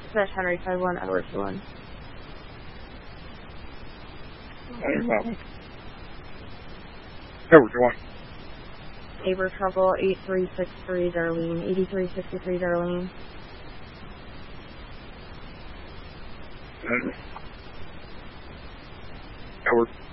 Dispatch Henry 5-1, Edward 2-1. Edward 2-1. Aber Trouble 8363 Darlene, 8363 Darlene. Edward.